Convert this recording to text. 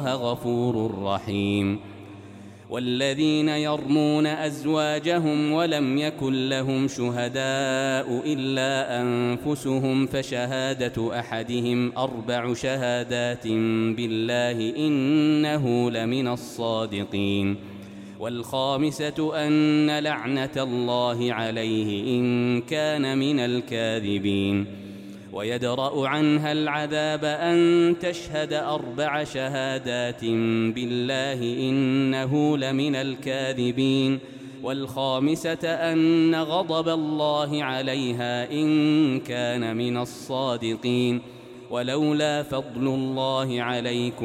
غفور رحيم. والذين يرمون أزواجهم ولم يكن لهم شهداء إلا أنفسهم فشهادة أحدهم 4 شهادات بالله إنه لمن الصادقين. والخامسة أن لعنة الله عليه إن كان من الكاذبين. ويدرأ عنها العذاب أن تشهد 4 شهادات بالله إنه لمن الكاذبين. والخامسة أن غضب الله عليها إن كان من الصادقين. ولولا فضل الله عليكم